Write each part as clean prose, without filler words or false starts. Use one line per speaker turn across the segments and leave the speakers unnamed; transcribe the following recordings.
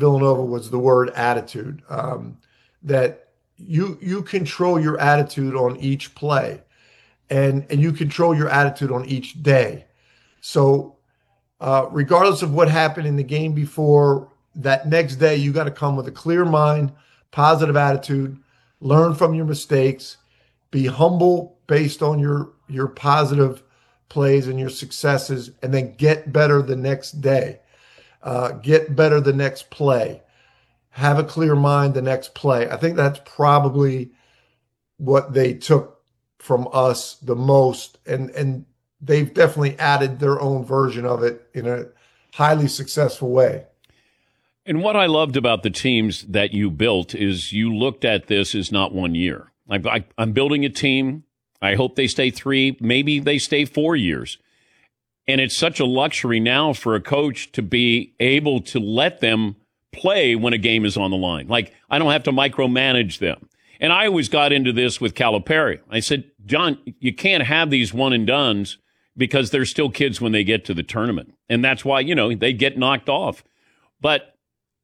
Villanova was the word attitude. That you control your attitude on each play, and you control your attitude on each day. So regardless of what happened in the game before, that next day you got to come with a clear mind, positive attitude, learn from your mistakes, be humble based on your positive plays and your successes, and then get better the next day. Get better the next play. Have a clear mind the next play. I think that's probably what they took from us the most, and they've definitely added their own version of it in a highly successful way.
And what I loved about the teams that you built is you looked at this as not 1 year. I'm building a team. I hope they stay 3, maybe they stay 4 years. And it's such a luxury now for a coach to be able to let them play when a game is on the line. Like, I don't have to micromanage them. And I always got into this with Calipari. I said, John, you can't have these one and dones because they're still kids when they get to the tournament. And that's why, they get knocked off. But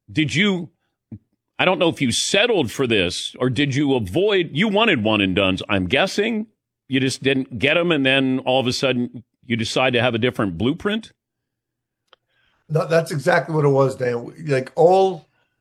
I don't know if you settled for this, or did you wanted one and dones, I'm guessing. You just didn't get them, and then all of a sudden you decide to have a different blueprint?
No, that's exactly what it was, Dan. Like all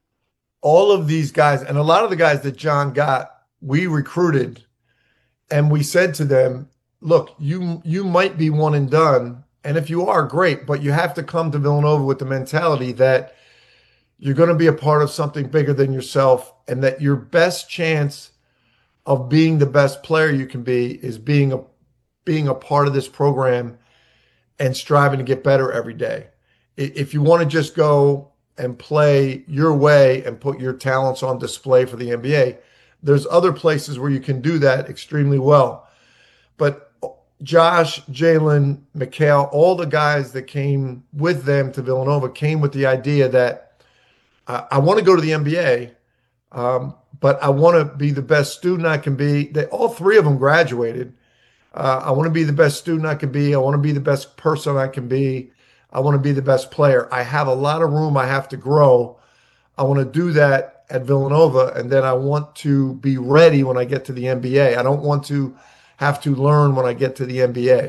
of these guys, and a lot of the guys that John got, we recruited, and we said to them, look, you might be one and done, and if you are, great, but you have to come to Villanova with the mentality that you're going to be a part of something bigger than yourself, and that your best chance of being the best player you can be is being a part of this program and striving to get better every day. If you want to just go and play your way and put your talents on display for the NBA, there's other places where you can do that extremely well. But Josh, Jalen, Mikhail, all the guys that came with them to Villanova came with the idea that I want to go to the NBA, but I want to be the best student I can be. All three of them graduated. I want to be the best student I can be. I want to be the best person I can be. I want to be the best player. I have a lot of room I have to grow. I want to do that at Villanova, and then I want to be ready when I get to the NBA. I don't want to have to learn when I get to the NBA.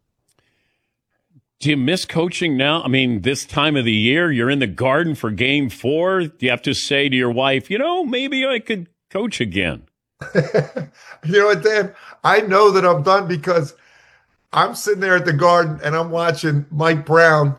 Do you miss coaching now? I mean, this time of the year, you're in the Garden for Game 4. Do you have to say to your wife, maybe I could coach again?
You know what, Dan? I know that I'm done because I'm sitting there at the Garden and I'm watching Mike Brown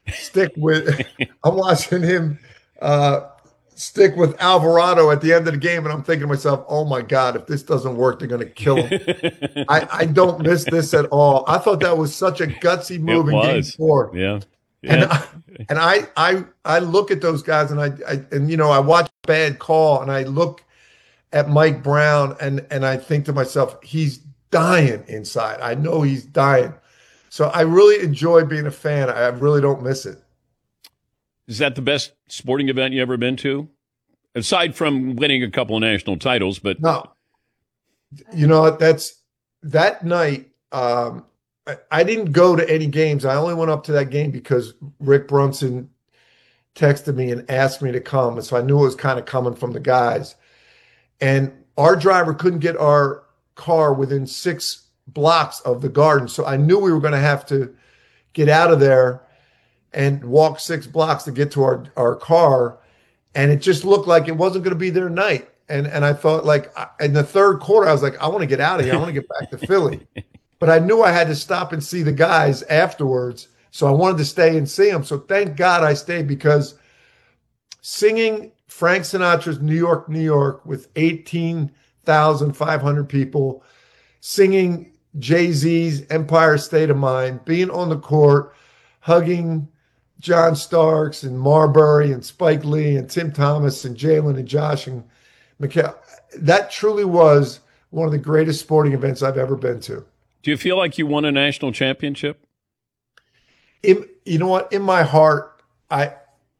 I'm watching him stick with Alvarado at the end of the game, and I'm thinking to myself, oh my God, if this doesn't work, they're going to kill him. I don't miss this at all. I thought that was such a gutsy move in Game 4.
Yeah.
And I look at those guys, and I watch Bad Call, and I look at Mike Brown, and I think to myself, he's dying inside. I know he's dying. So I really enjoy being a fan. I really don't miss it.
Is that the best sporting event you ever been to? Aside from winning a couple of national titles, but
no. That's that night. I didn't go to any games. I only went up to that game because Rick Brunson texted me and asked me to come. And so I knew it was kind of coming from the guys. And our driver couldn't get our car within 6 blocks of the Garden. So I knew we were going to have to get out of there and walk 6 blocks to get to our car. And it just looked like it wasn't going to be their night. And I thought, like, in the third quarter, I was like, I want to get out of here. I want to get back to Philly. But I knew I had to stop and see the guys afterwards. So I wanted to stay and see them. So thank God I stayed, because singing Frank Sinatra's New York, New York with 18,500 people, singing Jay-Z's Empire State of Mind, being on the court, hugging John Starks and Marbury and Spike Lee and Tim Thomas and Jalen and Josh and Mikhail, that truly was one of the greatest sporting events I've ever been to.
Do you feel like you won a national championship?
You know what? In my heart, I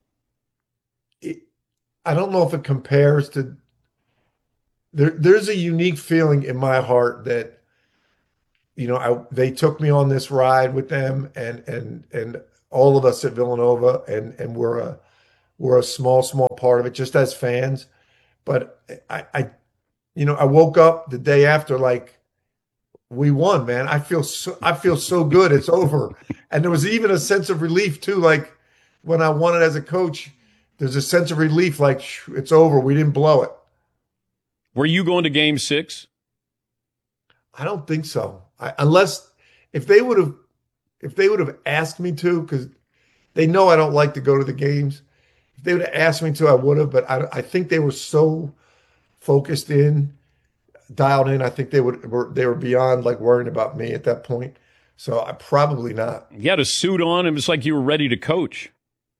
don't know if it compares to. There's a unique feeling in my heart that, they took me on this ride with them, and all of us at Villanova, and we're were a small part of it, just as fans. But I woke up the day after like we won, man. I feel so good. It's over, and there was even a sense of relief too. Like when I won it as a coach, there's a sense of relief, like it's over. We didn't blow it.
Were you going to Game 6?
I don't think so. Unless if they would have asked me to, because they know I don't like to go to the games. If they would have asked me to, I would have. But I think they were so focused in, dialed in. I think they were beyond like worrying about me at that point. So I probably not.
You had a suit on. It was like you were ready to coach.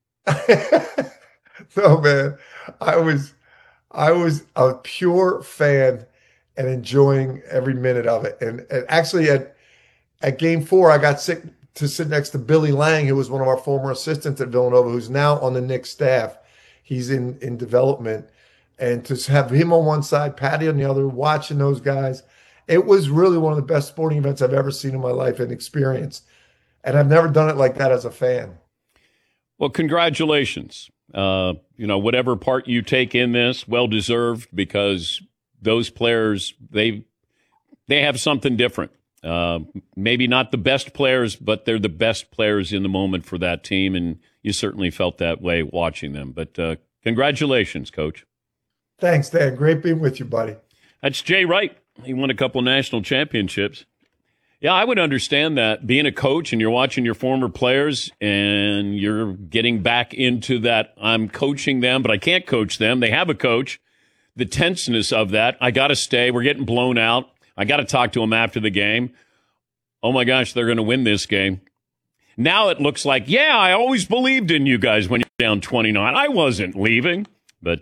No, man. I was a pure fan and enjoying every minute of it. And actually at Game 4, I got sick to sit next to Billy Lang, who was one of our former assistants at Villanova, who's now on the Knicks staff. He's in development. And to have him on one side, Patty on the other, watching those guys, it was really one of the best sporting events I've ever seen in my life and experienced. And I've never done it like that as a fan.
Well, congratulations. Whatever part you take in this, well-deserved, because those players, they have something different. Maybe not the best players, but they're the best players in the moment for that team, and you certainly felt that way watching them. But congratulations, Coach.
Thanks, Dan. Great being with you, buddy.
That's Jay Wright. He won a couple national championships. Yeah, I would understand that. Being a coach and you're watching your former players and you're getting back into that, I'm coaching them, but I can't coach them. They have a coach. The tenseness of that. I got to stay. We're getting blown out. I got to talk to them after the game. Oh, my gosh, they're going to win this game. Now it looks like, yeah, I always believed in you guys when you're down 29. I wasn't leaving. But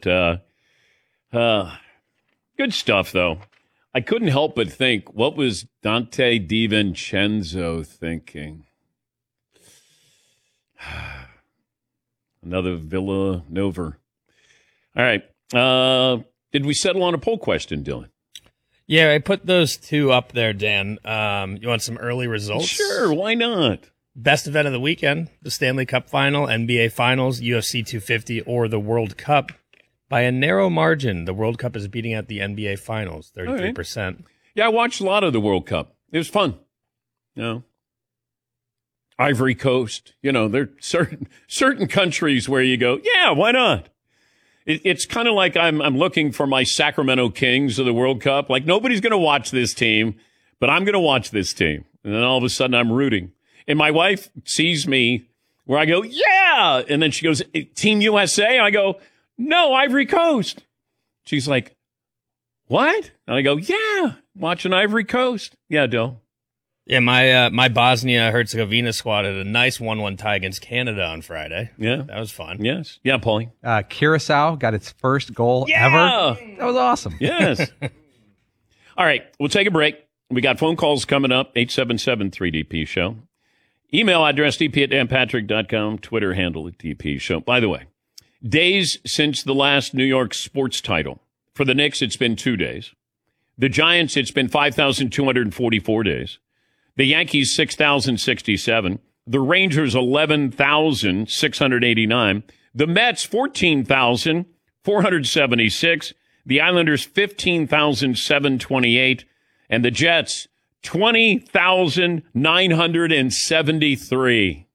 good stuff, though. I couldn't help but think, what was Dante DiVincenzo thinking? Another Villanova. All right. Did we settle on a poll question, Dylan?
Yeah, I put those two up there, Dan. You want some early results?
Sure, why not?
Best event of the weekend, the Stanley Cup Final, NBA Finals, UFC 250, or the World Cup. By a narrow margin, the World Cup is beating out the NBA Finals, 33%. Right.
Yeah, I watched a lot of the World Cup. It was fun. Ivory Coast. There are certain countries where you go, yeah, why not? It's kind of like I'm looking for my Sacramento Kings of the World Cup. Like, nobody's going to watch this team, but I'm going to watch this team. And then all of a sudden I'm rooting. And my wife sees me where I go, yeah! And then she goes, Team USA? I go, no, Ivory Coast. She's like, what? And I go, yeah, watching Ivory Coast. Yeah, Dill.
Yeah, my Bosnia-Herzegovina squad had a nice 1-1 tie against Canada on Friday.
Yeah.
That was fun.
Yes. Yeah, Paulie.
Curacao got its first goal ever. That was awesome.
Yes. All right, we'll take a break. We got phone calls coming up, 877-3DP Show. Email address, dp@danpatrick.com. Twitter handle at DP Show. By the way, days since the last New York sports title. For the Knicks, it's been 2 days. The Giants, it's been 5,244 days. The Yankees, 6,067. The Rangers, 11,689. The Mets, 14,476. The Islanders, 15,728. And the Jets, 20,973.